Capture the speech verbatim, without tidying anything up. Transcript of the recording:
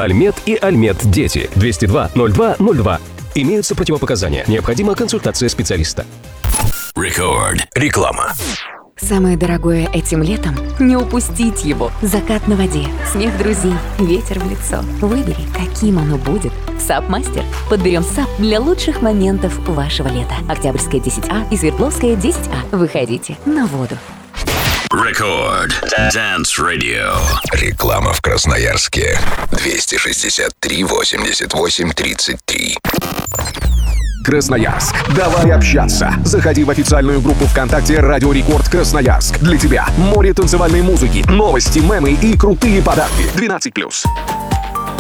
Альмет и Альмет Дети. двести два ноль два ноль два. Имеются противопоказания. Необходима консультация специалиста. Рекорд. Реклама. Самое дорогое этим летом – не упустить его. Закат на воде, смех друзей, ветер в лицо. Выбери, каким оно будет. САП-мастер. Подберем САП для лучших моментов вашего лета. Октябрьская десять А и Свердловская десять А. Выходите на воду. Рекорд. Dance Radio. Реклама в Красноярске. двести шестьдесят три восемьдесят восемь тридцать три. Красноярск. Давай общаться. Заходи в официальную группу ВКонтакте «Радио Рекорд Красноярск». Для тебя море танцевальной музыки, новости, мемы и крутые подарки. двенадцать плюс.